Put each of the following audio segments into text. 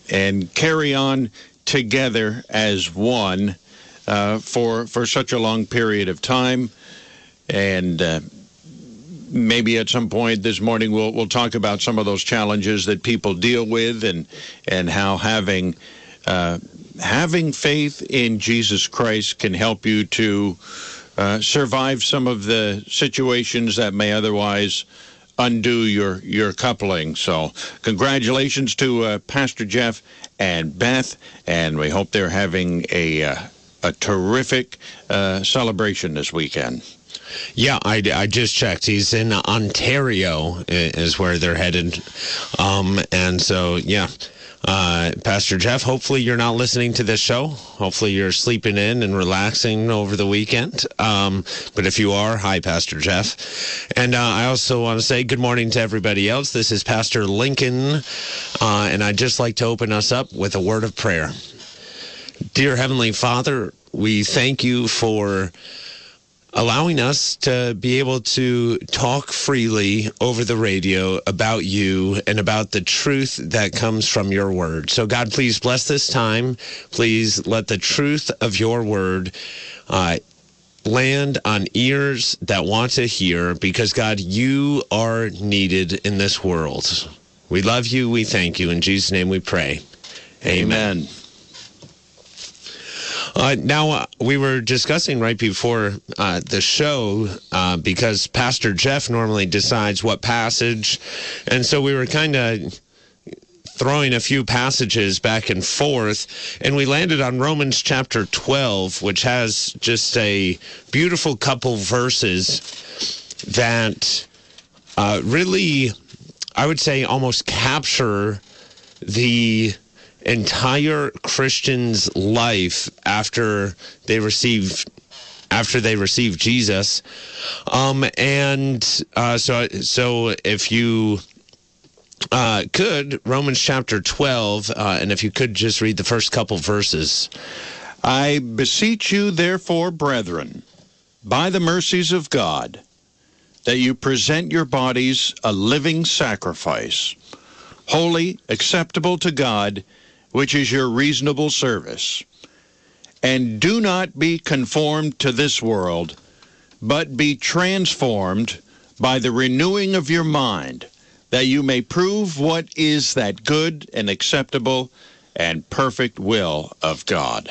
carry on together as one for such a long period of time. And maybe at some point this morning we'll talk about some of those challenges that people deal with, and how having faith in Jesus Christ can help you to survive some of the situations that may otherwise undo your coupling. So congratulations to Pastor Jeff and Beth, and we hope they're having a terrific celebration this weekend. Yeah, I just checked. He's in Ontario is where they're headed. And so, yeah, Pastor Jeff, hopefully you're not listening to this show. Hopefully you're sleeping in and relaxing over the weekend. But if you are, hi, Pastor Jeff. And I also want to say good morning to everybody else. This is Pastor Lincoln, and I'd just like to open us up with a word of prayer. Dear Heavenly Father, we thank you for allowing us to be able to talk freely over the radio about you and about the truth that comes from your word. So God, please bless this time. Please let the truth of your word land on ears that want to hear, because God, you are needed in this world. We love you. We thank you. In Jesus' name we pray. Amen. Now, we were discussing right before the show, because Pastor Jeff normally decides what passage, and so we were kind of throwing a few passages back and forth, and we landed on Romans chapter 12, which has just a beautiful couple verses that really, I would say, almost capture the entire Christian's life after they receive Jesus. So if you could, Romans chapter 12, and if you could just read the first couple verses. I beseech you, therefore, brethren, by the mercies of God, that you present your bodies a living sacrifice, holy, acceptable to God, which is your reasonable service. And do not be conformed to this world, but be transformed by the renewing of your mind, that you may prove what is that good and acceptable and perfect will of God.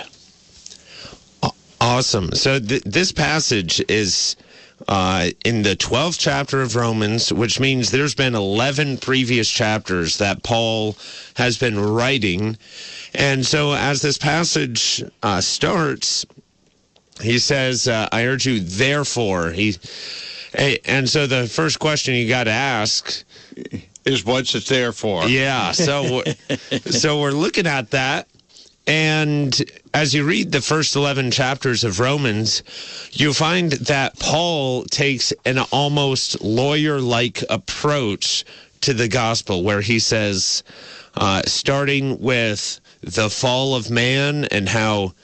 Awesome. So this passage is in the 12th chapter of Romans, which means there's been 11 previous chapters that Paul has been writing. And so as this passage starts, he says, I urge you, therefore. And so the first question you got to ask is, what's it there for? Yeah, so we're looking at that. And as you read the first 11 chapters of Romans, you find that Paul takes an almost lawyer-like approach to the gospel, where he says, starting with the fall of man and how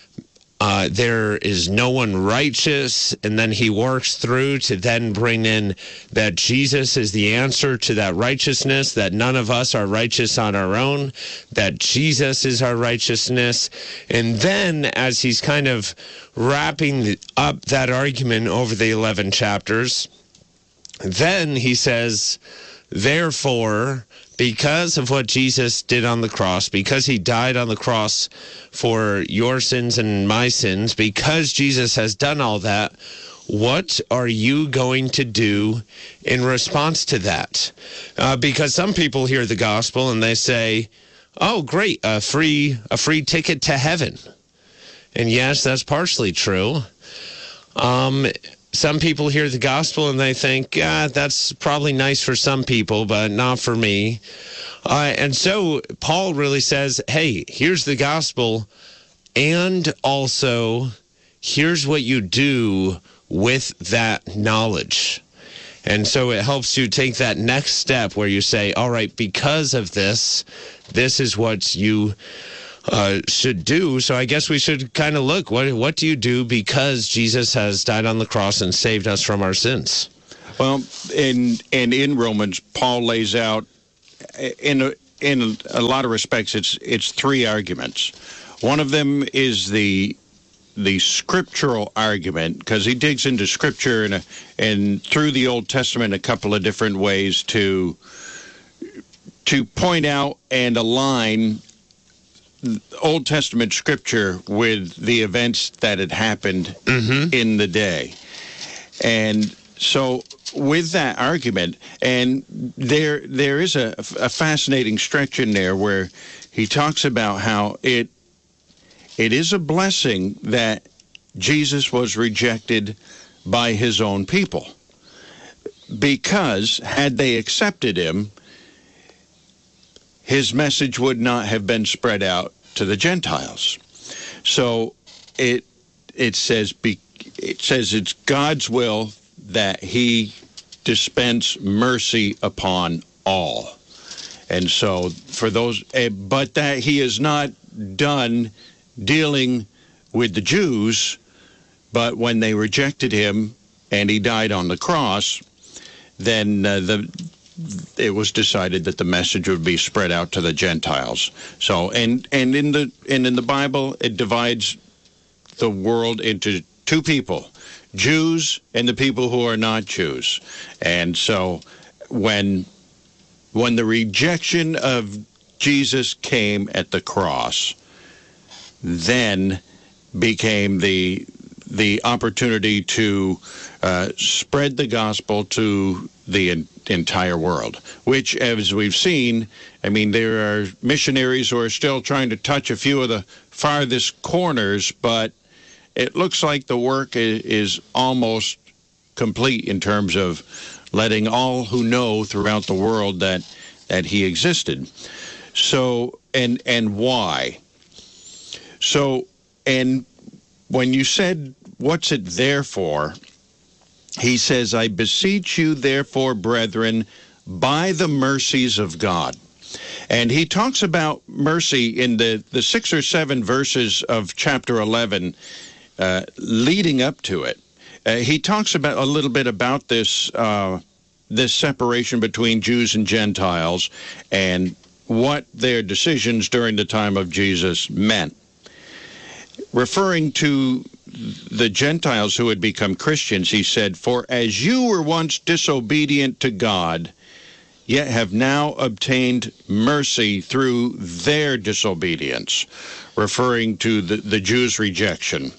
there is no one righteous, and then he works through to then bring in that Jesus is the answer to that righteousness, that none of us are righteous on our own, that Jesus is our righteousness. And then as he's kind of wrapping up that argument over the 11 chapters, then he says, therefore, because of what Jesus did on the cross, because he died on the cross for your sins and my sins, because Jesus has done all that, what are you going to do in response to that? Because some people hear the gospel and they say, oh, great, a free ticket to heaven. And yes, that's partially true. Some people hear the gospel and they think, that's probably nice for some people, but not for me. And so Paul really says, hey, here's the gospel, and also here's what you do with that knowledge. And so it helps you take that next step where you say, all right, because of this, this is what you should do. So I guess we should kind of look, what do you do because Jesus has died on the cross and saved us from our sins? Well, in Romans, Paul lays out in in a lot of respects, it's three arguments. One of them is the scriptural argument, because he digs into Scripture and through the Old Testament a couple of different ways to point out and align Old Testament Scripture with the events that had happened in the day. And so with that argument, and there is a fascinating stretch in there where he talks about how it is a blessing that Jesus was rejected by his own people, because had they accepted him, his message would not have been spread out to the Gentiles. So it says it's God's will that he dispense mercy upon all. And so for those, but that he is not done dealing with the Jews, but when they rejected him and he died on the cross, then it was decided that the message would be spread out to the Gentiles. So and in the Bible, it divides the world into two people, Jews and the people who are not Jews. And so when the rejection of Jesus came at the cross, then became the opportunity to spread the gospel to the entire world, which, as we've seen, I mean, there are missionaries who are still trying to touch a few of the farthest corners, but it looks like the work is almost complete in terms of letting all who know throughout the world that he existed. So, and why? So, and when you said, what's it there for? He says, I beseech you, therefore, brethren, by the mercies of God. And he talks about mercy in the 6 or 7 verses of chapter 11 leading up to it. He talks about a little bit about this separation between Jews and Gentiles and what their decisions during the time of Jesus meant. Referring to the Gentiles who had become Christians, he said, for as you were once disobedient to God, yet have now obtained mercy through their disobedience, referring to the Jews' rejection.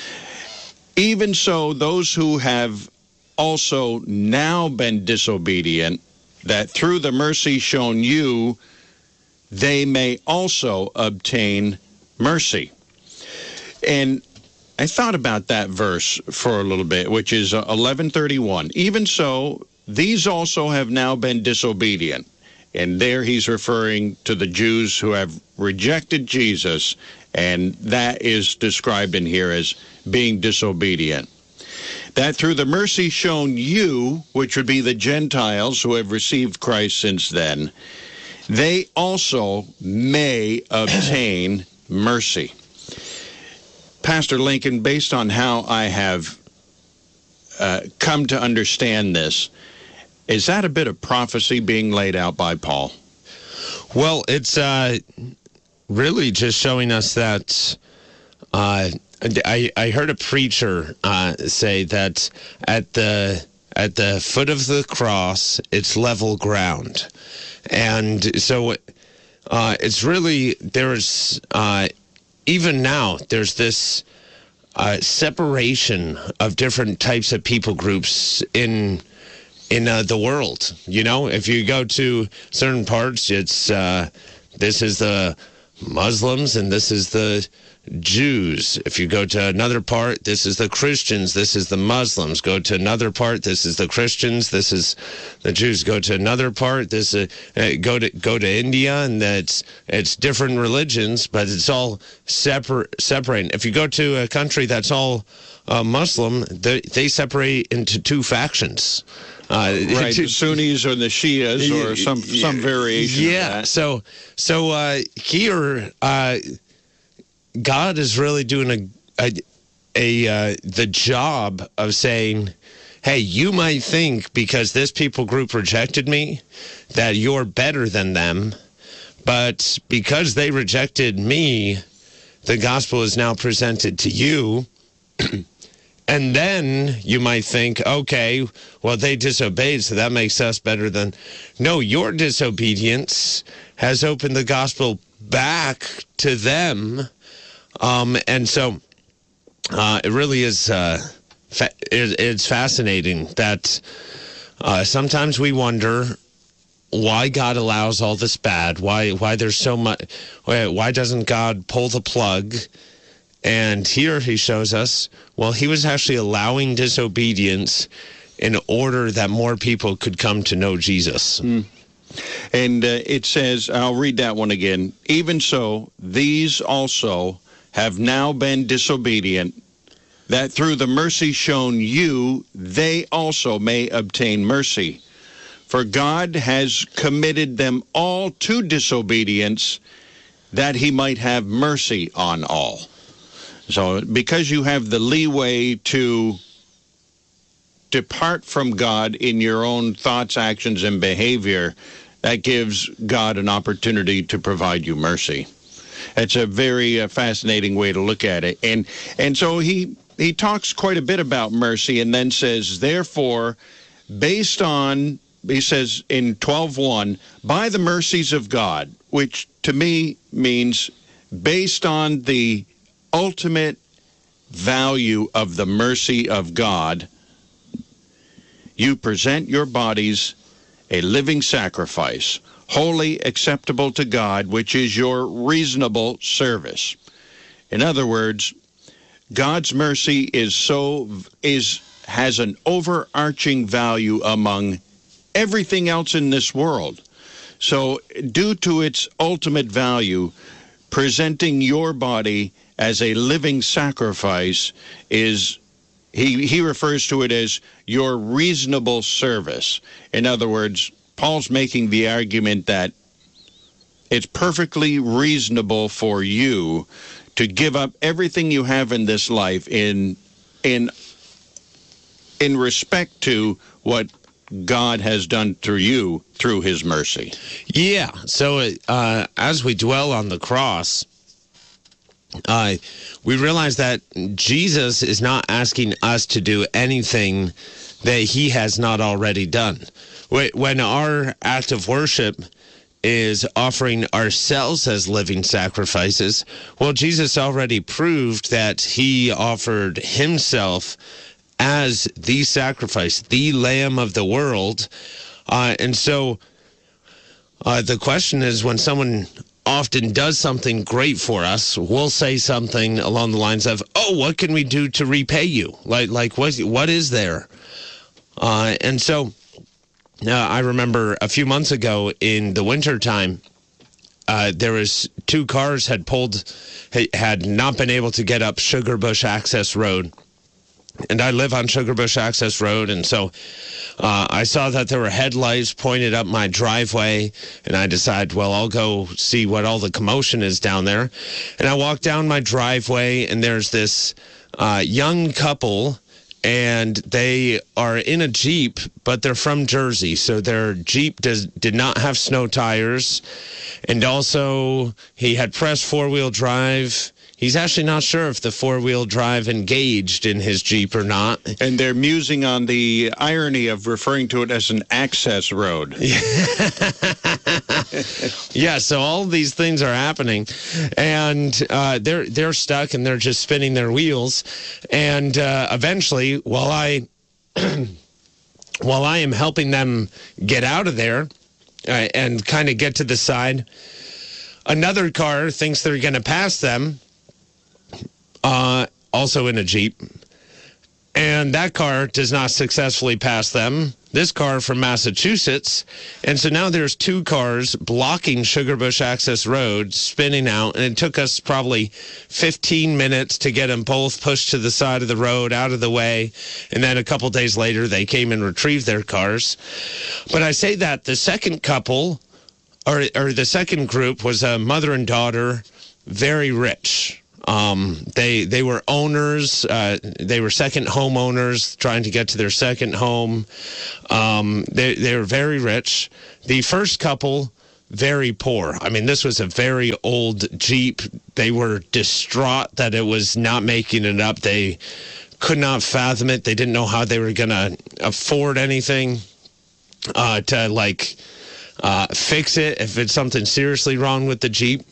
Even so, those who have also now been disobedient, that through the mercy shown you, they may also obtain mercy. And I thought about that verse for a little bit, which is 11:31. Even so, these also have now been disobedient. And there he's referring to the Jews who have rejected Jesus, and that is described in here as being disobedient. That through the mercy shown you, which would be the Gentiles who have received Christ since then, they also may obtain mercy. Pastor Lincoln, based on how I have come to understand this, is that a bit of prophecy being laid out by Paul? Well, it's really just showing us that I heard a preacher say that at the foot of the cross, it's level ground. And so it's really, there's, even now, there's this separation of different types of people groups in the world. You know, if you go to certain parts, it's this is the Muslims and this is the Jews. If you go to another part, this is the Christians, this is the Muslims. Go to another part, this is the Christians, this is the Jews. Go to another part, this go to India, and it's different religions, but it's all separating. If you go to a country that's all Muslim, they separate into two factions. Right, the Sunnis or the Shias or some variation of that. So here, God is really doing the job of saying, hey, you might think because this people group rejected me that you're better than them, But because they rejected me, the gospel is now presented to you. And then you might think, okay, well, they disobeyed, so that makes us better than... No, your disobedience has opened the gospel back to them. And so it really is... it's fascinating that sometimes we wonder why God allows all this bad, why there's so much, why doesn't God pull the plug? And here he shows us, well, he was actually allowing disobedience in order that more people could come to know Jesus. And it says, I'll read that one again. Even so, these also have now been disobedient, that through the mercy shown you, they also may obtain mercy. For God has committed them all to disobedience, that he might have mercy on all. So because you have the leeway to depart from God in your own thoughts, actions, and behavior, that gives God an opportunity to provide you mercy. It's a very fascinating way to look at it. And so he talks quite a bit about mercy and then says, therefore, based on, he says in 12:1, by the mercies of God, which to me means based on the ultimate value of the mercy of God, you present your bodies a living sacrifice, wholly acceptable to God, which is your reasonable service. In other words, God's mercy has an overarching value among everything else in this world. So due to its ultimate value, presenting your body as a living sacrifice is, he refers to it as your reasonable service. In other words, Paul's making the argument that it's perfectly reasonable for you to give up everything you have in this life in respect to what God has done through you through his mercy. Yeah. So as we dwell on the cross, we realize that Jesus is not asking us to do anything that he has not already done. When our act of worship is offering ourselves as living sacrifices, well, Jesus already proved that he offered himself as the sacrifice, the Lamb of the world. And so the question is, when someone often does something great for us, we'll say something along the lines of, oh, what can we do to repay you? Like what is there? And so I remember a few months ago in the wintertime, there was two cars had not been able to get up Sugarbush Access Road. And I live on Sugarbush Access Road, and so I saw that there were headlights pointed up my driveway, and I decided, well, I'll go see what all the commotion is down there. And I walked down my driveway, and there's this young couple, and they are in a Jeep, but they're from Jersey, so their Jeep did not have snow tires, and also he had pressed four-wheel drive. He's actually not sure if the four-wheel drive engaged in his Jeep or not. And they're musing on the irony of referring to it as an access road. Yeah, so all these things are happening, and they're stuck, and they're just spinning their wheels. And eventually, while I am helping them get out of there and kind of get to the side, another car thinks they're going to pass them, also in a Jeep. And that car does not successfully pass them. This car from Massachusetts. And so now there's two cars blocking Sugarbush Access Road, spinning out. And it took us probably 15 minutes to get them both pushed to the side of the road, out of the way. And then a couple days later, they came and retrieved their cars. But I say that the second couple, or the second group, was a mother and daughter, very rich. They were owners. They were second homeowners trying to get to their second home. They were very rich. The first couple, very poor. I mean, this was a very old Jeep. They were distraught that it was not making it up. They could not fathom it. They didn't know how they were going to afford anything to fix it if it's something seriously wrong with the Jeep.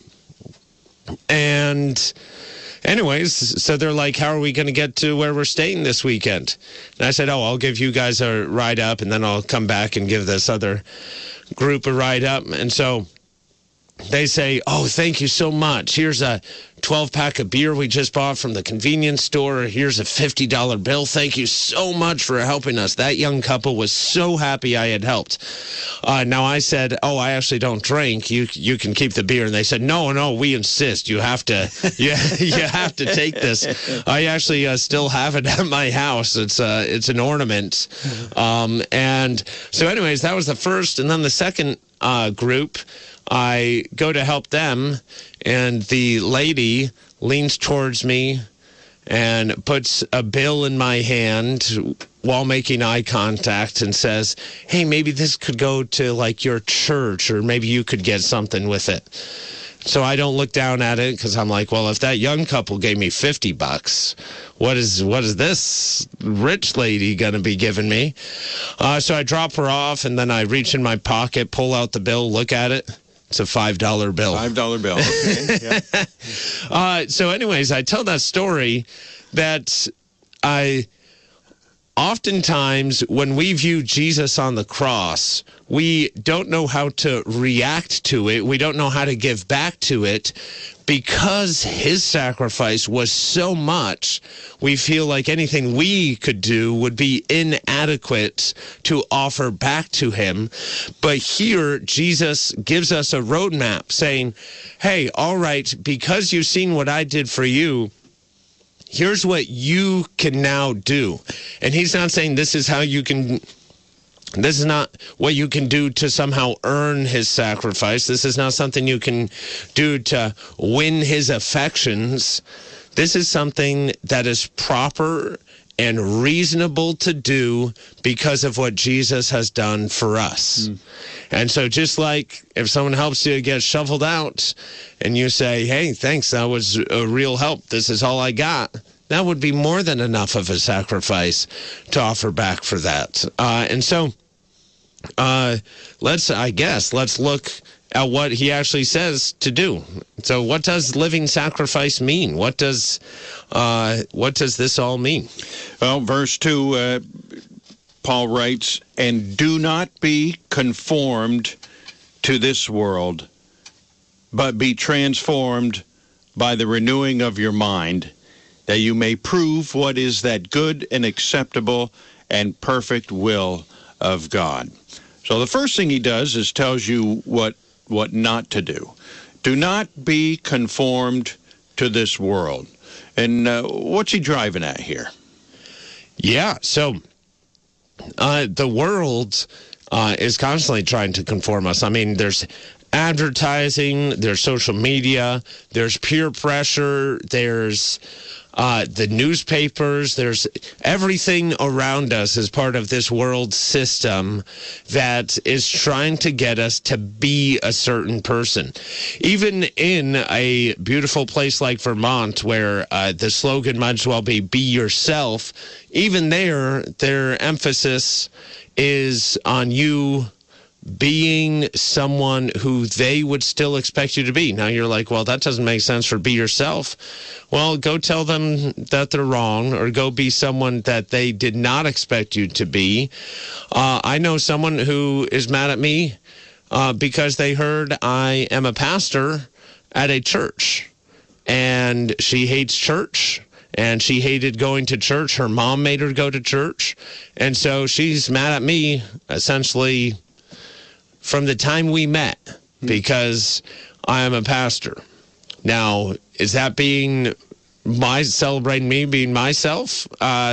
And anyways, so they're like, how are we going to get to where we're staying this weekend? And I said, I'll give you guys a ride up, and then I'll come back and give this other group a ride up. And so they say, oh, thank you so much. Here's a 12-pack of beer we just bought from the convenience store. Here's a $50 bill. Thank you so much for helping us. That young couple was so happy I had helped. Now I said, I actually don't drink. You can keep the beer. And they said, no, we insist. You have to you have to take this. I actually still have it at my house. It's an ornament. And so anyways, that was the first. And then the second group, I go to help them, and the lady leans towards me and puts a bill in my hand while making eye contact and says, hey, maybe this could go to like your church, or maybe you could get something with it. So I don't look down at it because I'm like, well, if that young couple gave me $50, what is this rich lady going to be giving me? So I drop her off, and then I reach in my pocket, pull out the bill, look at it. It's a $5 bill. $5 bill, okay. Yeah. So anyways, I tell that story that oftentimes when we view Jesus on the cross, we don't know how to react to it. We don't know how to give back to it because his sacrifice was so much. We feel like anything we could do would be inadequate to offer back to him. But here, Jesus gives us a roadmap saying, hey, all right, because you've seen what I did for you, here's what you can now do. And he's not saying this is not what you can do to somehow earn his sacrifice. This is not something you can do to win his affections. This is something that is proper and reasonable to do because of what Jesus has done for us. And so just like if someone helps you get shoveled out and you say, hey, thanks, that was a real help. This is all I got. That would be more than enough of a sacrifice to offer back for that. And so let's look at what he actually says to do. So what does living sacrifice mean? What does this all mean? Well, verse 2, Paul writes, and do not be conformed to this world, but be transformed by the renewing of your mind, that you may prove what is that good and acceptable and perfect will of God. So the first thing he does is tells you what not to do. Do not be conformed to this world. And what's he driving at here? Yeah, so the world is constantly trying to conform us. I mean, there's advertising, there's social media, there's peer pressure, there's the newspapers, there's everything around us is part of this world system that is trying to get us to be a certain person. Even in a beautiful place like Vermont, where the slogan might as well be yourself, even there, their emphasis is on you being someone who they would still expect you to be. Now you're like, well, that doesn't make sense for be yourself. Well, go tell them that they're wrong, or go be someone that they did not expect you to be. I know someone who is mad at me because they heard I am a pastor at a church, and she hates church. And she hated going to church. Her mom made her go to church. And so she's mad at me, essentially, from the time we met, because I am a pastor. Now, is that celebrating me being myself?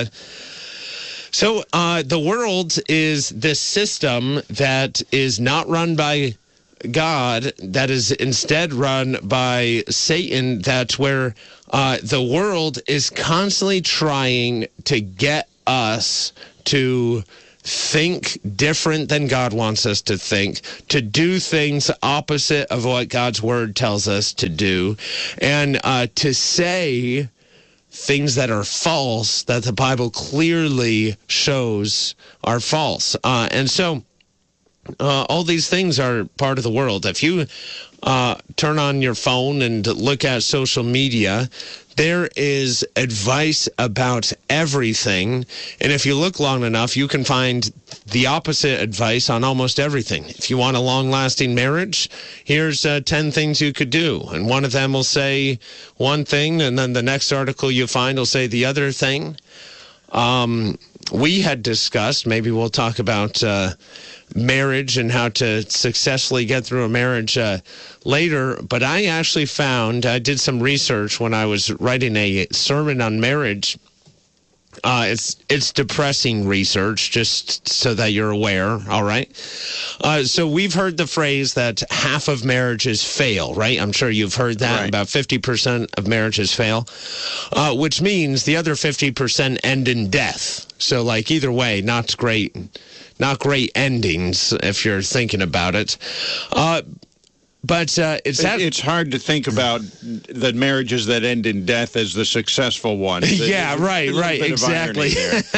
So the world is this system that is not run by God, that is instead run by Satan. That's where the world is constantly trying to get us to think different than God wants us to think, to do things opposite of what God's word tells us to do, and to say things that are false that the Bible clearly shows are false. And so all these things are part of the world. If you turn on your phone and look at social media, there is advice about everything. And if you look long enough, you can find the opposite advice on almost everything. If you want a long-lasting marriage, here's 10 things you could do. And one of them will say one thing, and then the next article you find will say the other thing. We had discussed, maybe we'll talk about marriage and how to successfully get through a marriage later, but I actually found, I did some research when I was writing a sermon on marriage. It's depressing research, just so that you're aware, all right? So we've heard the phrase that half of marriages fail, right? I'm sure you've heard that. Right. About 50% of marriages fail, which means the other 50% end in death. So, like, either way, not great endings if you're thinking about it. But it's hard to think about the marriages that end in death as the successful ones. Yeah, right, exactly.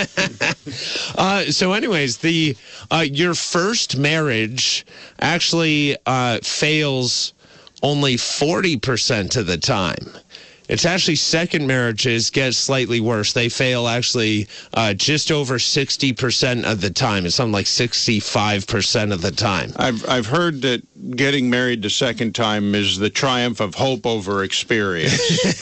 So anyways, your first marriage actually fails only 40% of the time. It's actually second marriages get slightly worse. They fail actually just over 60% of the time. It's something like 65% of the time. I've heard that getting married the second time is the triumph of hope over experience.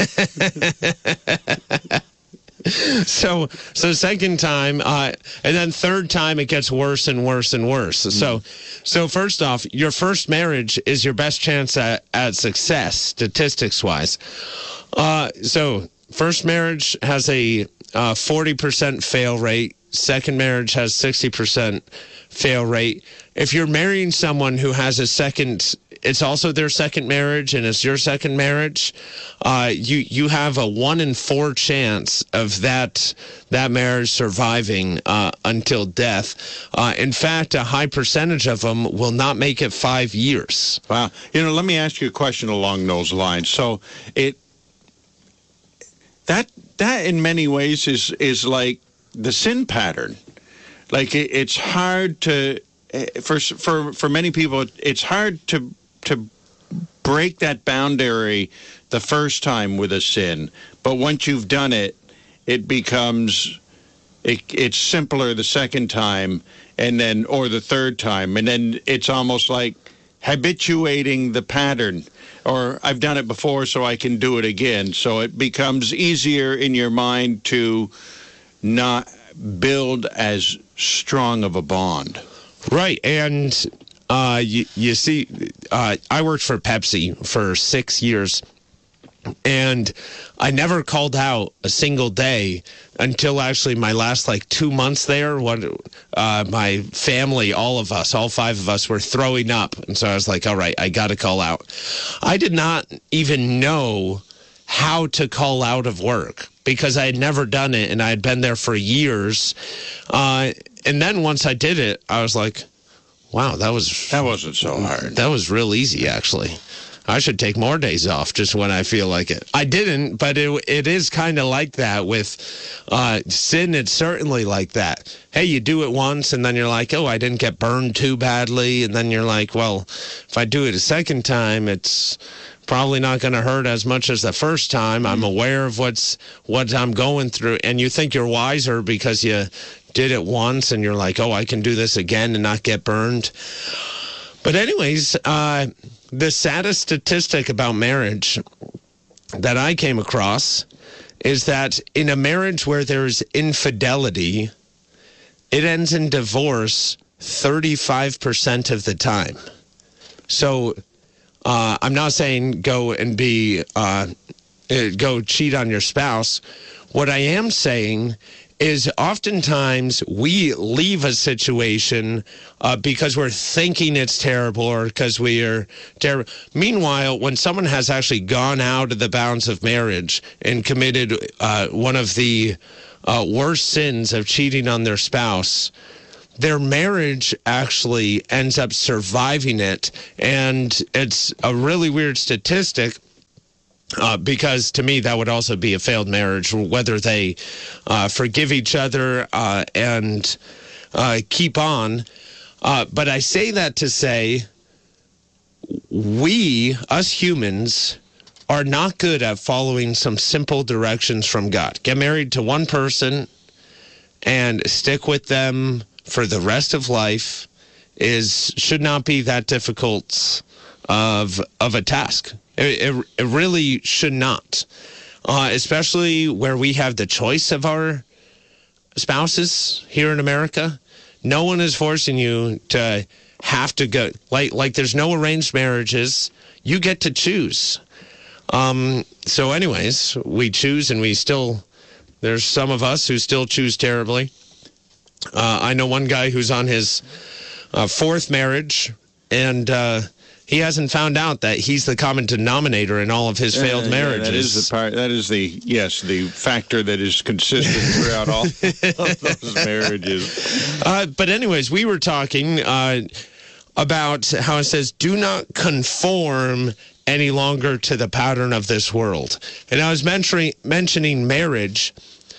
So second time, and then third time it gets worse and worse and worse. So first off, your first marriage is your best chance at success, statistics-wise. So first marriage has a 40% fail rate. Second marriage has 60% fail rate. If you're marrying someone who has a second, it's also their second marriage and it's your second marriage, you have a 1 in 4 chance of that marriage surviving until death. In fact, a high percentage of them will not make it 5 years. Wow. Let me ask you a question along those lines. So that in many ways is like the sin pattern. Like it's hard to for many people, it's hard to break that boundary the first time with a sin, but once you've done it, it becomes it's simpler the second time, and then or the third time, and then it's almost like habituating the pattern. Or I've done it before, so I can do it again. So it becomes easier in your mind to not build as strong of a bond. Right, and you see, I worked for Pepsi for 6 years, and I never called out a single day until actually my last 2 months there. My family, all 5 of us were throwing up, and so I was like, all right, I got to call out. I did not even know how to call out of work because I had never done it, and I had been there for years. And then once I did it, I was like, wow, that wasn't so hard. That was real easy, actually. I should take more days off just when I feel like it. I didn't, but it is kind of like that with sin. It's certainly like that. Hey, you do it once, and then you're like, oh, I didn't get burned too badly. And then you're like, well, if I do it a second time, it's probably not going to hurt as much as the first time. I'm aware of what I'm going through. And you think you're wiser because you did it once, and you're like, oh, I can do this again and not get burned. But anyways, the saddest statistic about marriage that I came across is that in a marriage where there's infidelity, it ends in divorce 35% of the time. So I'm not saying go cheat on your spouse. What I am saying is oftentimes we leave a situation because we're thinking it's terrible or because we are terrible. Meanwhile, when someone has actually gone out of the bounds of marriage and committed one of the worst sins of cheating on their spouse, their marriage actually ends up surviving it. And it's a really weird statistic. Because to me, that would also be a failed marriage, whether they forgive each other and keep on. But I say that to say us humans, are not good at following some simple directions from God. Get married to one person and stick with them for the rest of life should not be that difficult of a task. It really should not, especially where we have the choice of our spouses here in America. No one is forcing you to have to go. Like there's no arranged marriages. You get to choose. So anyways, we choose, and there's some of us who still choose terribly. I know one guy who's on his fourth marriage, and he hasn't found out that he's the common denominator in all of his failed marriages. That is the part. That is the factor that is consistent throughout all of those marriages. But anyways, we were talking about how it says, "Do not conform any longer to the pattern of this world." And I was mentioning marriage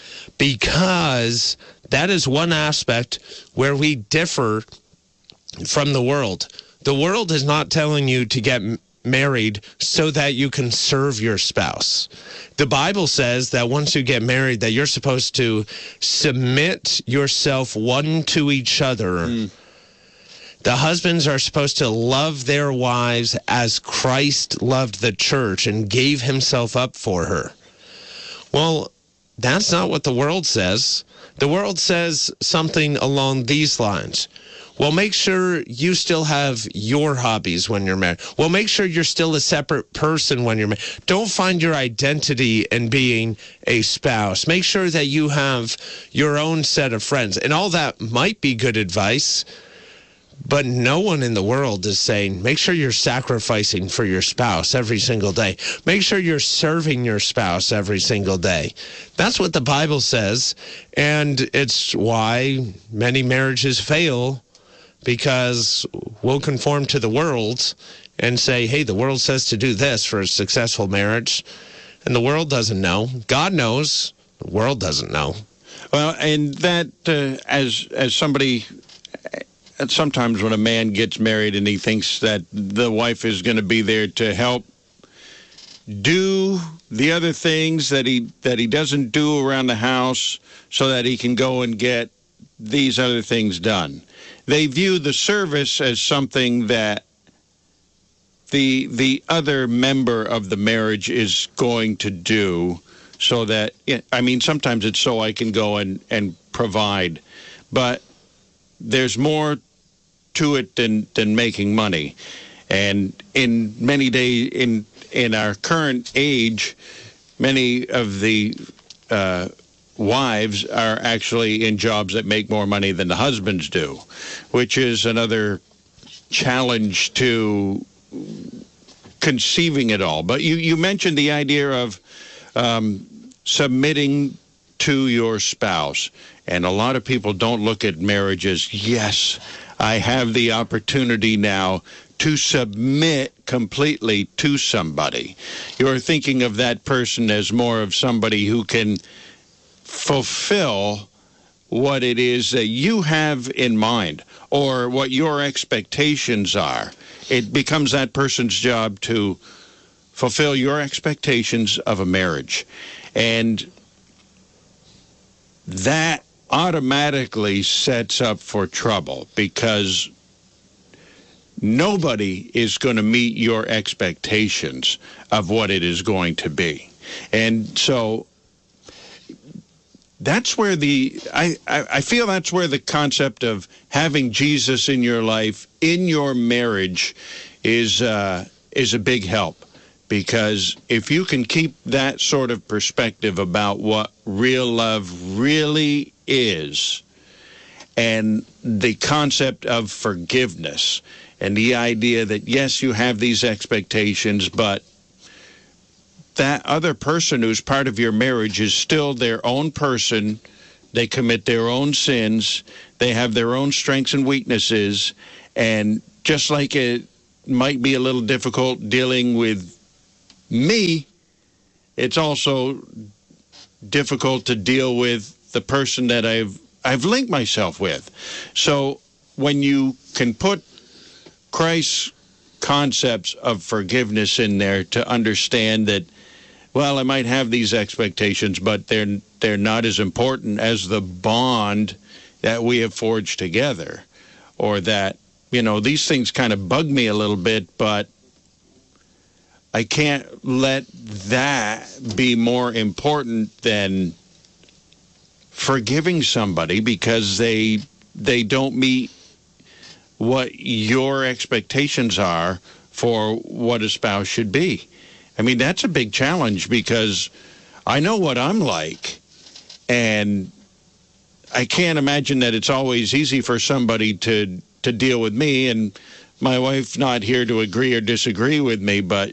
because that is one aspect where we differ from the world. The world is not telling you to get married so that you can serve your spouse. The Bible says that once you get married, that you're supposed to submit yourself one to each other. The husbands are supposed to love their wives as Christ loved the church and gave himself up for her. Well, that's not what the world says. The world says something along these lines. Well, make sure you still have your hobbies when you're married. Well, make sure you're still a separate person when you're married. Don't find your identity in being a spouse. Make sure that you have your own set of friends. And all that might be good advice, but no one in the world is saying, make sure you're sacrificing for your spouse every single day. Make sure you're serving your spouse every single day. That's what the Bible says, and it's why many marriages fail, because we'll conform to the world and say, hey, the world says to do this for a successful marriage, and the world doesn't know. God knows. The world doesn't know. Well, and that, as somebody... sometimes when a man gets married and he thinks that the wife is going to be there to help do the other things that he doesn't do around the house so that he can go and get these other things done. They view the service as something that the other member of the marriage is going to do, so that, sometimes it's so I can go and provide, but there's more to it than making money. And in many days, in our current age, many of the wives are actually in jobs that make more money than the husbands do, which is another challenge to conceiving it all. But you mentioned the idea of submitting to your spouse. And a lot of people don't look at marriage as, yes, I have the opportunity now to submit completely to somebody. You're thinking of that person as more of somebody who can fulfill what it is that you have in mind or what your expectations are. It becomes that person's job to fulfill your expectations of a marriage. And that automatically sets up for trouble, because nobody is going to meet your expectations of what it is going to be. And so that's where I feel that's where the concept of having Jesus in your life, in your marriage, is a big help. Because if you can keep that sort of perspective about what real love really is, and the concept of forgiveness, and the idea that, yes, you have these expectations, but that other person who's part of your marriage is still their own person They commit their own sins. They have their own strengths and weaknesses. And just like it might be a little difficult dealing with me, it's also difficult to deal with the person that I've linked myself with. So when you can put Christ's concepts of forgiveness in there to understand that, well, I might have these expectations, but they're not as important as the bond that we have forged together, or that, these things kind of bug me a little bit, but I can't let that be more important than forgiving somebody because they don't meet what your expectations are for what a spouse should be. I mean, that's a big challenge because I know what I'm like, and I can't imagine that it's always easy for somebody to deal with me. And my wife's not here to agree or disagree with me, but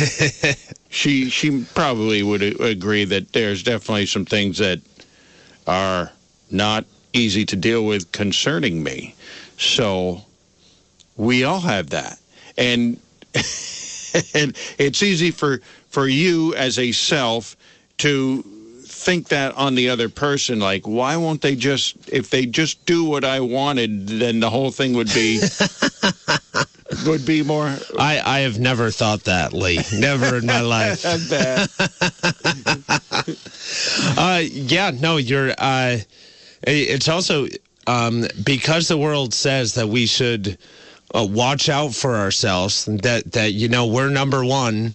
she probably would agree that there's definitely some things that are not easy to deal with concerning me. So we all have that. And and it's easy for you as a self to think that on the other person, like, why won't they if they just do what I wanted, then the whole thing would be more. I have never thought that, Lee. Never in my life. You're. It's also because the world says that we should watch out for ourselves, that we're number one.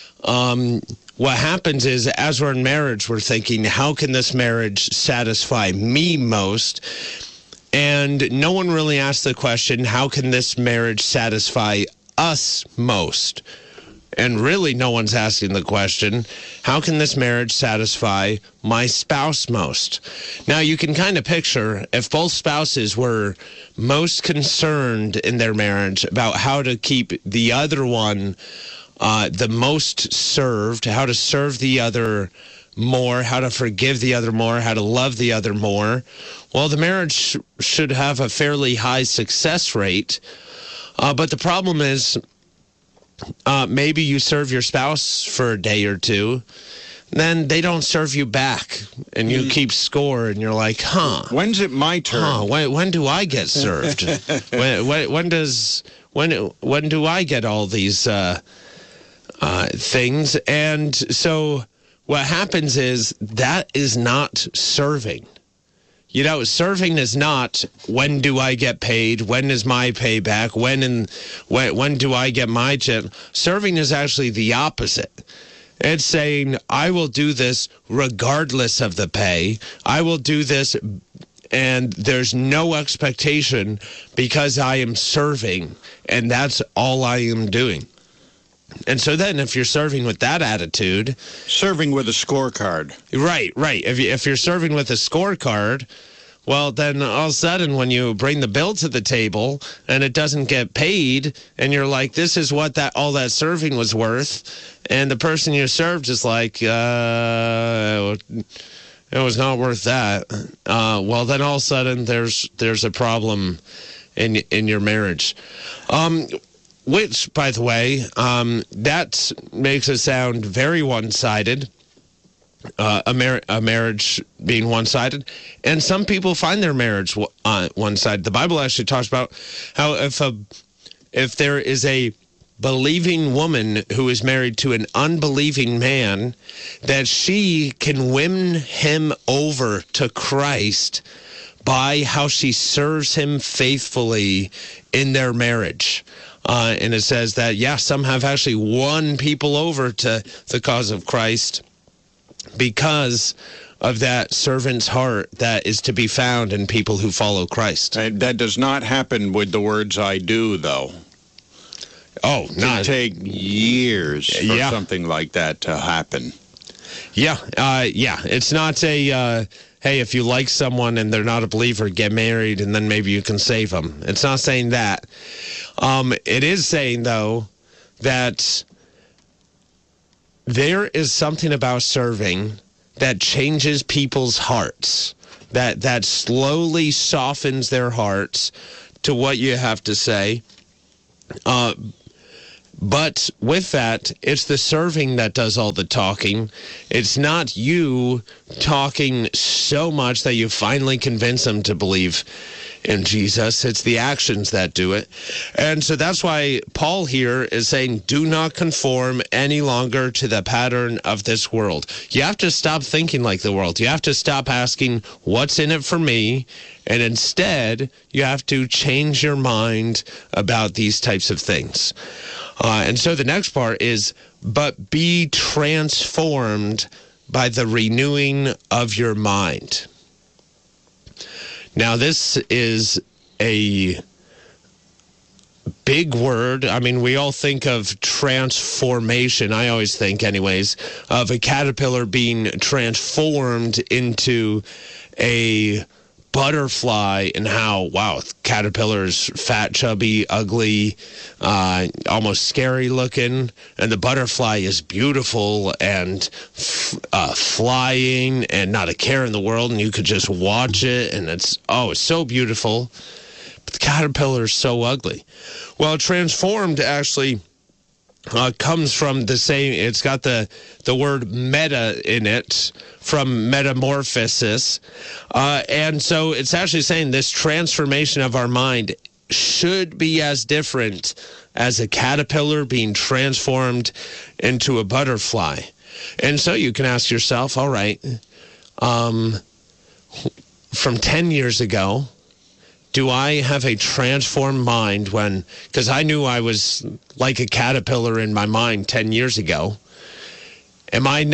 What happens is, as we're in marriage, we're thinking, how can this marriage satisfy me most? And no one really asks the question, how can this marriage satisfy us most? And really, no one's asking the question, how can this marriage satisfy my spouse most? Now, you can kind of picture if both spouses were most concerned in their marriage about how to keep the other one the most served, how to serve the other more, how to forgive the other more, how to love the other more, well, the marriage should have a fairly high success rate. But the problem is, maybe you serve your spouse for a day or two, then they don't serve you back, and you keep score, and you're like, when's it my turn? When do I get served? when do I get all these things? And so what happens is that is not serving. Serving is not, when do I get paid? When is my payback? When do I get my chip? Serving is actually the opposite. It's saying, I will do this regardless of the pay. I will do this, and there's no expectation because I am serving, and that's all I am doing. And so then if you're serving with that attitude... Serving with a scorecard. Right. If you're serving with a scorecard, well, then all of a sudden when you bring the bill to the table and it doesn't get paid, and you're like, this is what all that serving was worth, and the person you served is like, it was not worth that. Well, then all of a sudden there's a problem in your marriage. Which, by the way, that makes it sound very one-sided, a marriage being one-sided. And some people find their marriage one-sided. The Bible actually talks about how if there is a believing woman who is married to an unbelieving man, that she can win him over to Christ by how she serves him faithfully in their marriage. And it says that, some have actually won people over to the cause of Christ because of that servant's heart that is to be found in people who follow Christ. That does not happen with the words I do, though. Oh, not. It take years for something like that to happen. Yeah. It's not a... hey, if you like someone and they're not a believer, get married and then maybe you can save them. It's not saying that. It is saying, though, that there is something about serving that changes people's hearts, that slowly softens their hearts to what you have to say. But with that, it's the serving that does all the talking. It's not you talking so much that you finally convince them to believe in Jesus. It's the actions that do it. And so that's why Paul here is saying, do not conform any longer to the pattern of this world. You have to stop thinking like the world. You have to stop asking, what's in it for me? And instead, you have to change your mind about these types of things. And so the next part is, but be transformed by the renewing of your mind. Now, this is a big word. I mean, we all think of transformation. I always think, anyways, of a caterpillar being transformed into a butterfly, and how, wow, caterpillar's fat, chubby, ugly, almost scary looking, and the butterfly is beautiful and flying and not a care in the world, and you could just watch it, and it's so beautiful. But the caterpillar is so ugly. Well, transformed actually comes from the same, it's got the word meta in it, from metamorphosis. And so it's actually saying this transformation of our mind should be as different as a caterpillar being transformed into a butterfly. And so you can ask yourself, all right, from 10 years ago, do I have a transformed mind because I knew I was like a caterpillar in my mind 10 years ago. Is my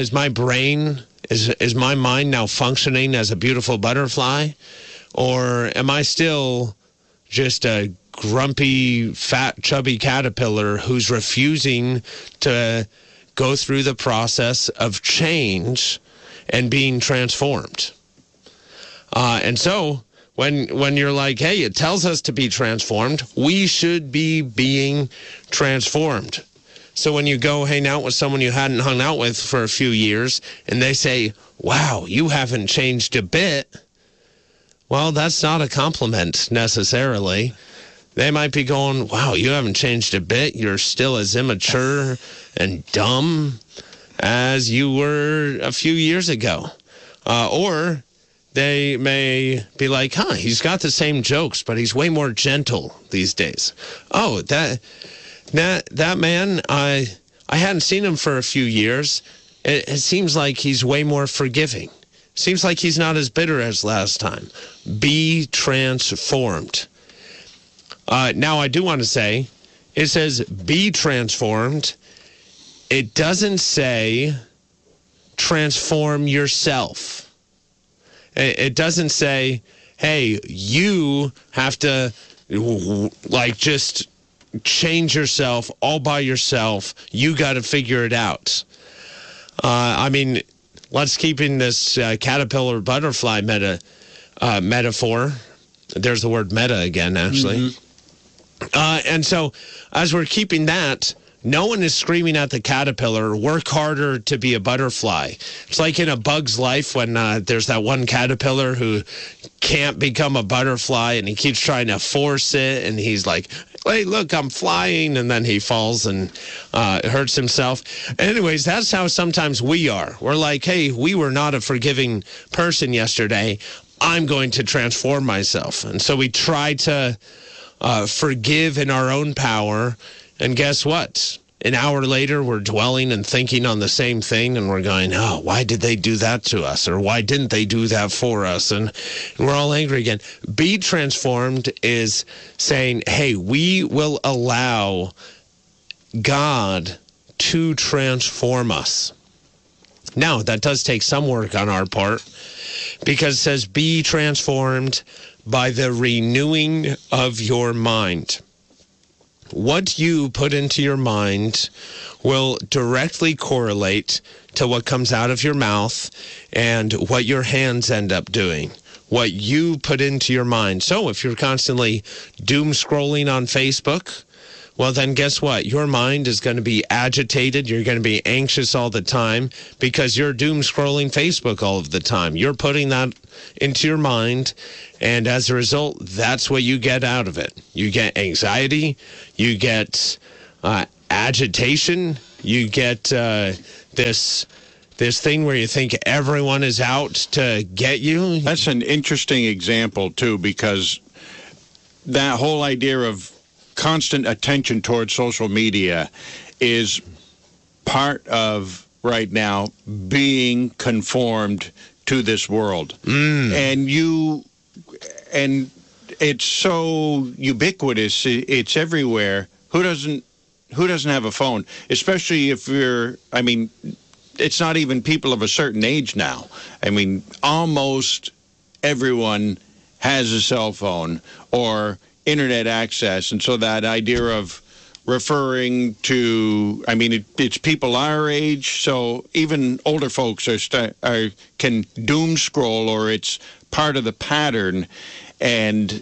mind now functioning as a beautiful butterfly? Or am I still just a grumpy, fat, chubby caterpillar who's refusing to go through the process of change and being transformed? And so when you're like, hey, it tells us to be transformed, we should be being transformed. So when you go hang out with someone you hadn't hung out with for a few years, and they say, wow, you haven't changed a bit, well, that's not a compliment necessarily. They might be going, wow, you haven't changed a bit. You're still as immature and dumb as you were a few years ago. Or they may be like, he's got the same jokes, but he's way more gentle these days. Oh, that man, I hadn't seen him for a few years. It seems like he's way more forgiving. Seems like he's not as bitter as last time. Be transformed. Now, I do want to say, it says be transformed. It doesn't say transform yourself. It doesn't say, hey, you have to just change yourself all by yourself. You got to figure it out. Let's keep in this caterpillar butterfly metaphor. There's the word meta again, actually. Mm-hmm. And so as we're keeping that, no one is screaming at the caterpillar, work harder to be a butterfly. It's like in A Bug's Life when there's that one caterpillar who can't become a butterfly, and he keeps trying to force it, and he's like, hey, look, I'm flying, and then he falls and hurts himself. Anyways, that's how sometimes we are. We're like, hey, we were not a forgiving person yesterday. I'm going to transform myself. And so we try to forgive in our own power. And guess what? An hour later, we're dwelling and thinking on the same thing, and we're going, oh, why did they do that to us? Or why didn't they do that for us? And we're all angry again. Be transformed is saying, hey, we will allow God to transform us. Now, that does take some work on our part, because it says, be transformed by the renewing of your mind. What you put into your mind will directly correlate to what comes out of your mouth and what your hands end up doing. What you put into your mind. So if you're constantly doom scrolling on Facebook, well, then guess what? Your mind is going to be agitated. You're going to be anxious all the time because you're doom scrolling Facebook all of the time. You're putting that into your mind, and as a result, that's what you get out of it. You get anxiety, you get agitation, you get this thing where you think everyone is out to get you. That's an interesting example, too, because that whole idea of constant attention towards social media is part of, right now, being conformed to this world. And it's so ubiquitous, it's everywhere. Who doesn't have a phone? Especially if it's not even people of a certain age now. I mean, almost everyone has a cell phone or internet access. And so that idea of referring to, it's people our age, so even older folks can doom scroll, or it's part of the pattern. And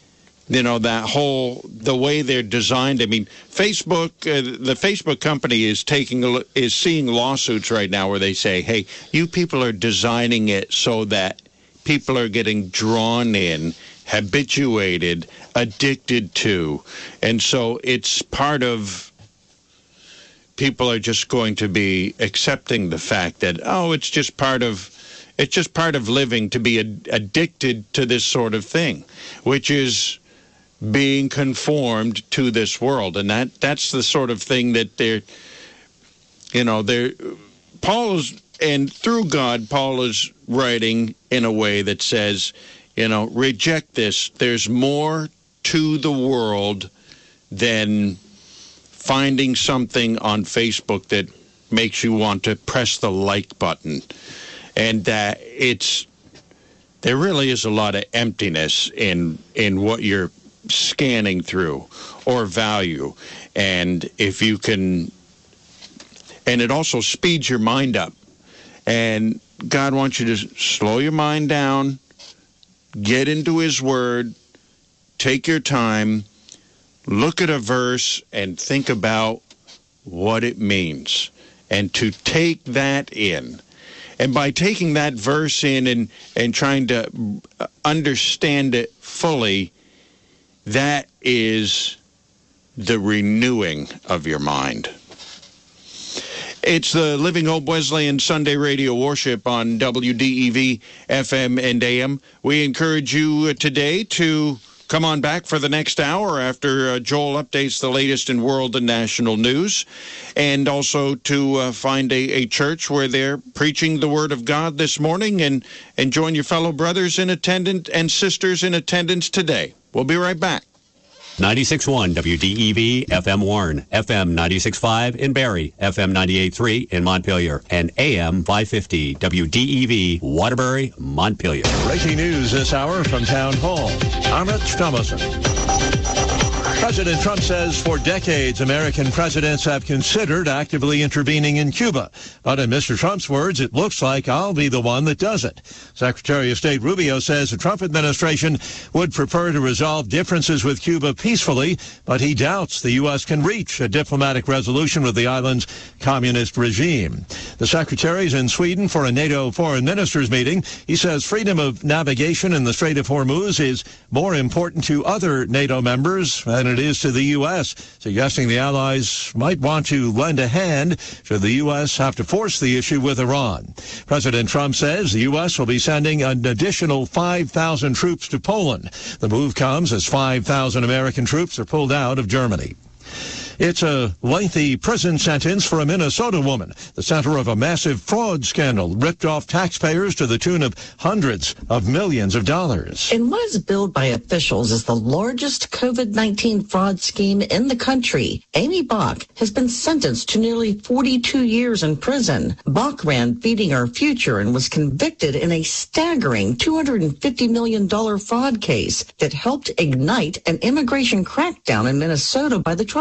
the way they're designed. Facebook, the Facebook company is seeing lawsuits right now where they say, hey, you people are designing it so that people are getting drawn in, habituated, addicted to. And so it's part of, people are just going to be accepting the fact that, it's just part of living to be addicted to this sort of thing, which is being conformed to this world. And that's the sort of thing that through God, Paul is writing in a way that says, reject this. There's more to the world than finding something on Facebook that makes you want to press the like button. And that there really is a lot of emptiness in what you're scanning through or value. And if you can, and it also speeds your mind up. And God wants you to slow your mind down, get into His Word, take your time, look at a verse and think about what it means, and to take that in. And by taking that verse in and trying to understand it fully, that is the renewing of your mind. It's the Living Hope Wesleyan Sunday Radio Worship on WDEV FM and AM. We encourage you today to come on back for the next hour after Joel updates the latest in world and national news, and also to find a church where they're preaching the Word of God this morning, and join your fellow brothers in attendance and sisters in attendance today. We'll be right back. 96.1 WDEV FM Warren, FM 96.5 in Barrie, FM 98.3 in Montpelier, and AM 550 WDEV Waterbury, Montpelier. Breaking news this hour from Town Hall. Amit Thomason. President Trump says for decades, American presidents have considered actively intervening in Cuba. But in Mr. Trump's words, it looks like I'll be the one that does it. Secretary of State Rubio says the Trump administration would prefer to resolve differences with Cuba peacefully, but he doubts the U.S. can reach a diplomatic resolution with the island's communist regime. The secretary's in Sweden for a NATO foreign ministers meeting. He says freedom of navigation in the Strait of Hormuz is more important to other NATO members than it is to the U.S., suggesting the allies might want to lend a hand should the U.S. have to force the issue with Iran. President Trump says the U.S. will be sending an additional 5,000 troops to Poland. The move comes as 5,000 American troops are pulled out of Germany. It's a lengthy prison sentence for a Minnesota woman, the center of a massive fraud scandal, ripped off taxpayers to the tune of hundreds of millions of dollars. In what is billed by officials as the largest COVID-19 fraud scheme in the country, Amy Bach has been sentenced to nearly 42 years in prison. Bach ran Feeding Our Future and was convicted in a staggering $250 million fraud case that helped ignite an immigration crackdown in Minnesota by the Trump administration.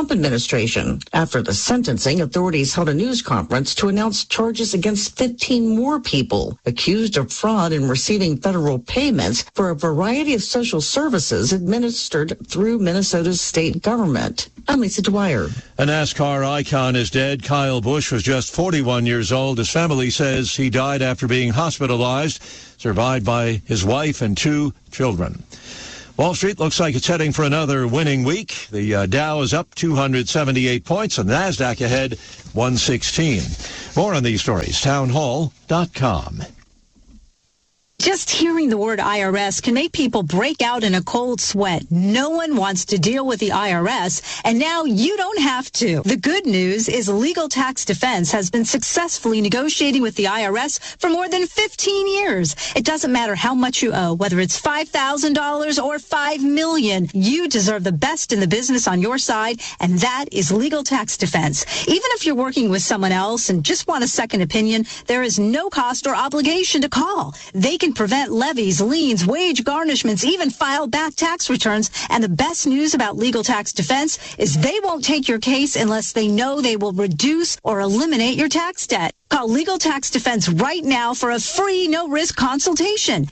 administration. After the sentencing, authorities held a news conference to announce charges against 15 more people accused of fraud in receiving federal payments for a variety of social services administered through Minnesota's state government. I'm Lisa Dwyer. A NASCAR icon is dead. Kyle Busch was just 41 years old. His family says he died after being hospitalized, survived by his wife and 2 children. Wall Street looks like it's heading for another winning week. The Dow is up 278 points and NASDAQ ahead 116. More on these stories, townhall.com. Just hearing the word IRS can make people break out in a cold sweat. No one wants to deal with the IRS, and now you don't have to. The good news is Legal Tax Defense has been successfully negotiating with the IRS for more than 15 years. It doesn't matter how much you owe, whether it's $5,000 or $5 million. You deserve the best in the business on your side, and that is Legal Tax Defense. Even if you're working with someone else and just want a second opinion, there is no cost or obligation to call. They can prevent levies, liens, wage garnishments, even file back tax returns. And the best news about Legal Tax Defense is they won't take your case unless they know they will reduce or eliminate your tax debt. Call Legal Tax Defense right now for a free, no-risk consultation.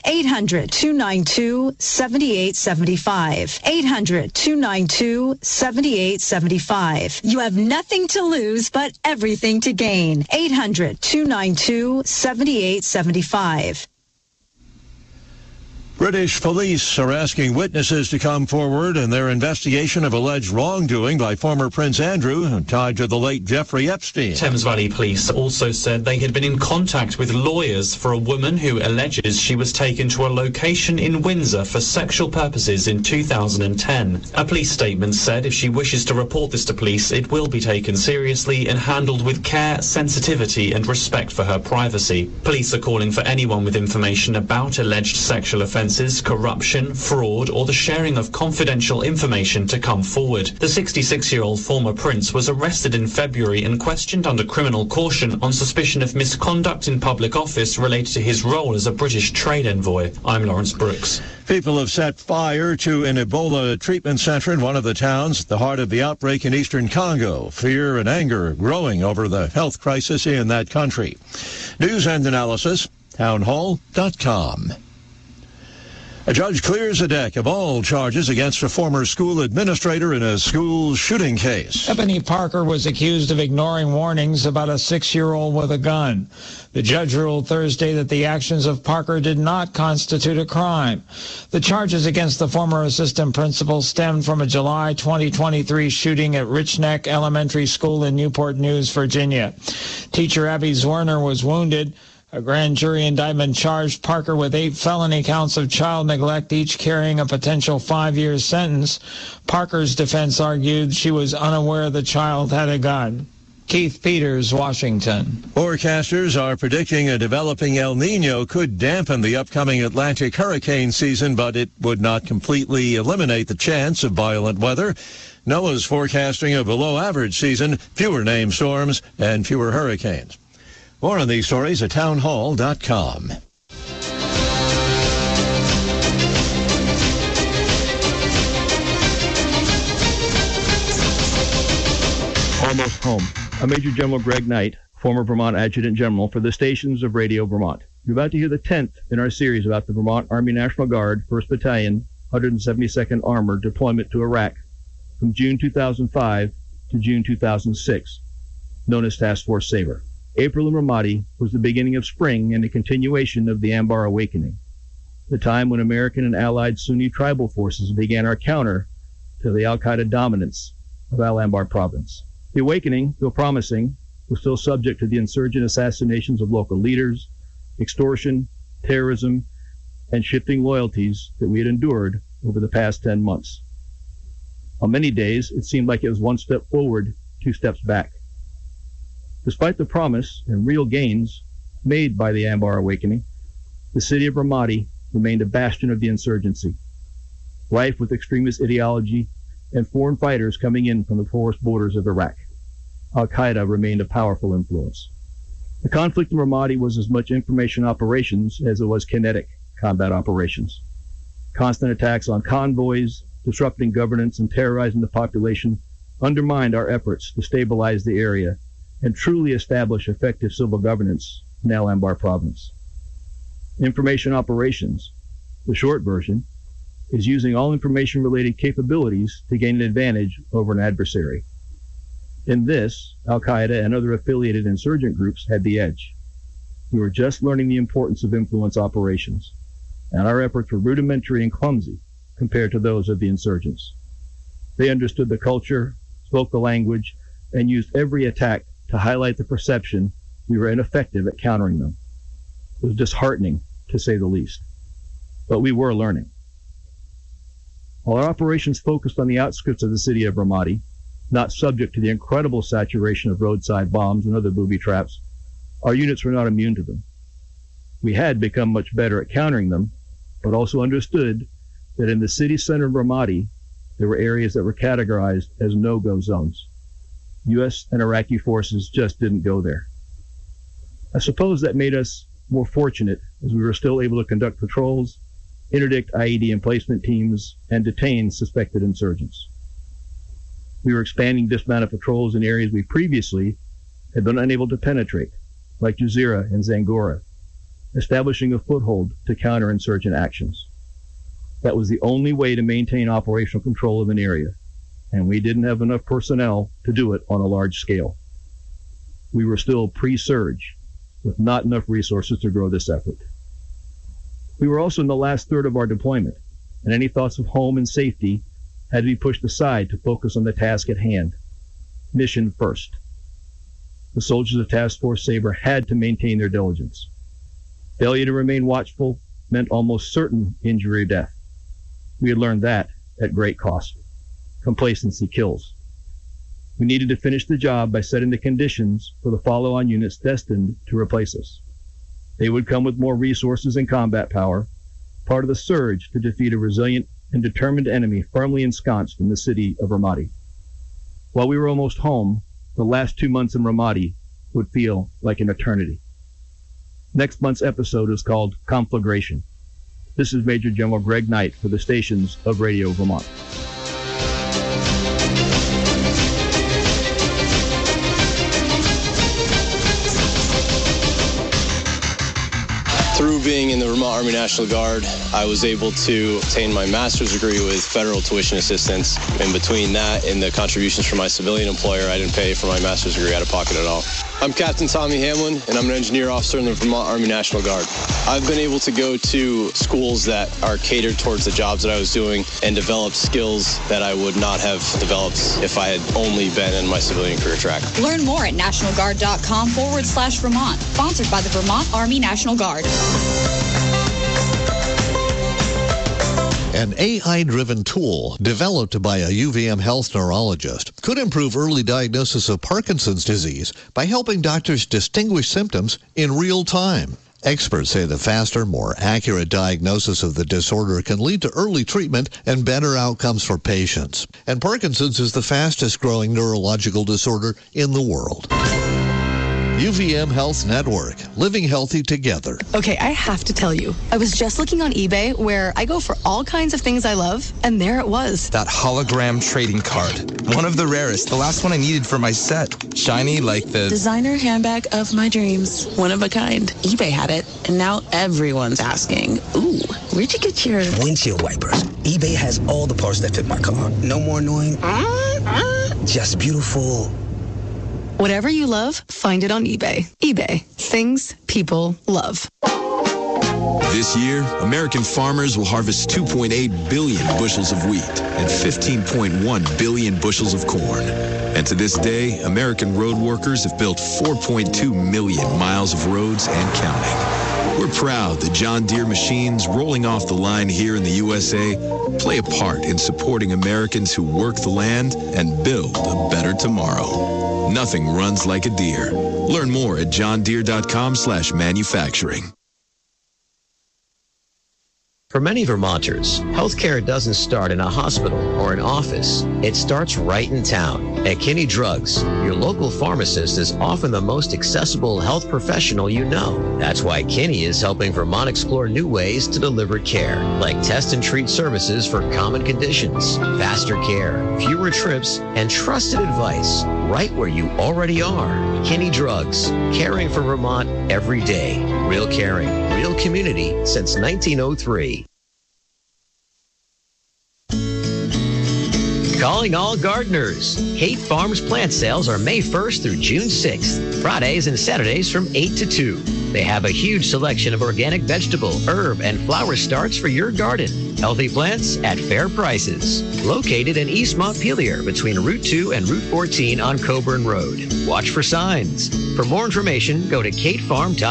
800-292-7875. 800-292-7875. You have nothing to lose but everything to gain. 800-292-7875. British police are asking witnesses to come forward in their investigation of alleged wrongdoing by former Prince Andrew tied to the late Jeffrey Epstein. Thames Valley Police also said they had been in contact with lawyers for a woman who alleges she was taken to a location in Windsor for sexual purposes in 2010. A police statement said if she wishes to report this to police, it will be taken seriously and handled with care, sensitivity and respect for her privacy. Police are calling for anyone with information about alleged sexual offences, corruption, fraud, or the sharing of confidential information to come forward. The 66-year-old former prince was arrested in February and questioned under criminal caution on suspicion of misconduct in public office related to his role as a British trade envoy. I'm Lawrence Brooks. People have set fire to an Ebola treatment center in one of the towns at the heart of the outbreak in eastern Congo. Fear and anger growing over the health crisis in that country. News and analysis, townhall.com. A judge clears the deck of all charges against a former school administrator in a school shooting case. Ebony Parker was accused of ignoring warnings about a 6-year-old with a gun. The judge ruled Thursday that the actions of Parker did not constitute a crime. The charges against the former assistant principal stemmed from a July 2023 shooting at Rich Neck Elementary School in Newport News, Virginia. Teacher Abby Zwerner was wounded. A grand jury indictment charged Parker with 8 felony counts of child neglect, each carrying a potential 5-year sentence. Parker's defense argued she was unaware the child had a gun. Keith Peters, Washington. Forecasters are predicting a developing El Nino could dampen the upcoming Atlantic hurricane season, but it would not completely eliminate the chance of violent weather. NOAA's forecasting a below-average season, fewer named storms, and fewer hurricanes. More on these stories at townhall.com. Almost home. I'm Major General Greg Knight, former Vermont Adjutant General for the stations of Radio Vermont. You're about to hear the 10th in our series about the Vermont Army National Guard, 1st Battalion, 172nd Armored deployment to Iraq from June 2005 to June 2006, known as Task Force Sabre. April in Ramadi was the beginning of spring and a continuation of the Anbar Awakening, the time when American and allied Sunni tribal forces began our counter to the al-Qaeda dominance of Al-Anbar province. The awakening, though promising, was still subject to the insurgent assassinations of local leaders, extortion, terrorism, and shifting loyalties that we had endured over the past 10 months. On many days, it seemed like it was one step forward, 2 steps back. Despite the promise and real gains made by the Anbar Awakening, the city of Ramadi remained a bastion of the insurgency, rife with extremist ideology and foreign fighters coming in from the porous borders of Iraq. Al-Qaeda remained a powerful influence. The conflict in Ramadi was as much information operations as it was kinetic combat operations. Constant attacks on convoys, disrupting governance and terrorizing the population undermined our efforts to stabilize the area and truly establish effective civil governance in Al Anbar province. Information operations, the short version, is using all information-related capabilities to gain an advantage over an adversary. In this, Al-Qaeda and other affiliated insurgent groups had the edge. We were just learning the importance of influence operations, and our efforts were rudimentary and clumsy compared to those of the insurgents. They understood the culture, spoke the language, and used every attack to highlight the perception we were ineffective at countering them. It was disheartening, to say the least. But we were learning. While our operations focused on the outskirts of the city of Ramadi, not subject to the incredible saturation of roadside bombs and other booby traps, our units were not immune to them. We had become much better at countering them, but also understood that in the city center of Ramadi, there were areas that were categorized as no-go zones. U.S. and Iraqi forces just didn't go there. I suppose that made us more fortunate as we were still able to conduct patrols, interdict IED emplacement teams, and detain suspected insurgents. We were expanding dismounted patrols in areas we previously had been unable to penetrate, like Jazeera and Zangora, establishing a foothold to counter insurgent actions. That was the only way to maintain operational control of an area, and we didn't have enough personnel to do it on a large scale. We were still pre-surge, with not enough resources to grow this effort. We were also in the last third of our deployment, and any thoughts of home and safety had to be pushed aside to focus on the task at hand. Mission first. The soldiers of Task Force Sabre had to maintain their diligence. Failure to remain watchful meant almost certain injury or death. We had learned that at great cost. Complacency kills. We needed to finish the job by setting the conditions for the follow-on units destined to replace us. They would come with more resources and combat power, part of the surge to defeat a resilient and determined enemy firmly ensconced in the city of Ramadi. While we were almost home, the last 2 months in Ramadi would feel like an eternity. Next month's episode is called Conflagration. This is Major General Greg Knight for the stations of Radio Vermont. Through being in the Vermont Army National Guard, I was able to obtain my master's degree with federal tuition assistance. In between that and the contributions from my civilian employer, I didn't pay for my master's degree out of pocket at all. I'm Captain Tommy Hamlin, and I'm an engineer officer in the Vermont Army National Guard. I've been able to go to schools that are catered towards the jobs that I was doing and develop skills that I would not have developed if I had only been in my civilian career track. Learn more at nationalguard.com/Vermont. Sponsored by the Vermont Army National Guard. An AI-driven tool developed by a UVM health neurologist could improve early diagnosis of Parkinson's disease by helping doctors distinguish symptoms in real time. Experts say the faster, more accurate diagnosis of the disorder can lead to early treatment and better outcomes for patients. And Parkinson's is the fastest growing neurological disorder in the world. UVM Health Network, living healthy together. Okay, I have to tell you, I was just looking on eBay where I go for all kinds of things I love, and there it was. That hologram trading card. One of the rarest, the last one I needed for my set. Shiny like the designer handbag of my dreams. One of a kind. eBay had it, and now everyone's asking, ooh, where'd you get your windshield wipers? eBay has all the parts that fit my car. No more annoying, just beautiful. Whatever you love, find it on eBay. eBay. Things people love. This year, American farmers will harvest 2.8 billion bushels of wheat and 15.1 billion bushels of corn. And to this day, American road workers have built 4.2 million miles of roads and counting. We're proud that John Deere machines rolling off the line here in the USA play a part in supporting Americans who work the land and build a better tomorrow. Nothing runs like a Deere. Learn more at johndeere.com/manufacturing. For many Vermonters, healthcare doesn't start in a hospital or an office. It starts right in town. At Kinney Drugs, your local pharmacist is often the most accessible health professional you know. That's why Kinney is helping Vermont explore new ways to deliver care, like test and treat services for common conditions, faster care, fewer trips, and trusted advice right where you already are. Kinney Drugs, caring for Vermont every day. Real caring, real community since 1903. Calling all gardeners. Kate Farms plant sales are May 1st through June 6th, Fridays and Saturdays from 8 to 2. They have a huge selection of organic vegetable, herb, and flower starts for your garden. Healthy plants at fair prices. Located in East Montpelier between Route 2 and Route 14 on Coburn Road. Watch for signs. For more information, go to katefarm.com.